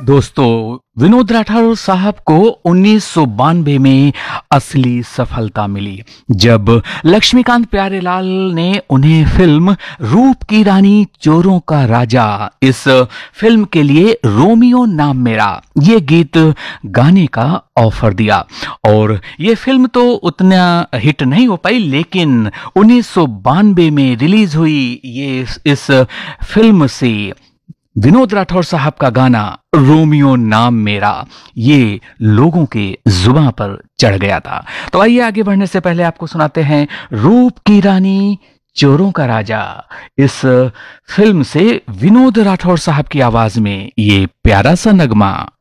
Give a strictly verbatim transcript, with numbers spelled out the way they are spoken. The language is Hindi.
दोस्तों, विनोद राठौर साहब को उन्नीस सौ बानवे में असली सफलता मिली जब लक्ष्मीकांत प्यारेलाल ने उन्हें फिल्म रूप की रानी चोरों का राजा इस फिल्म के लिए रोमियो नाम मेरा ये गीत गाने का ऑफर दिया। और ये फिल्म तो उतना हिट नहीं हो पाई, लेकिन उन्नीस सौ बानवे में रिलीज हुई ये इस, इस फिल्म से विनोद राठौर साहब का गाना रोमियो नाम मेरा ये लोगों के जुबां पर चढ़ गया था। तो आइए आगे बढ़ने से पहले आपको सुनाते हैं रूप की रानी चोरों का राजा इस फिल्म से विनोद राठौर साहब की आवाज में ये प्यारा सा नगमा।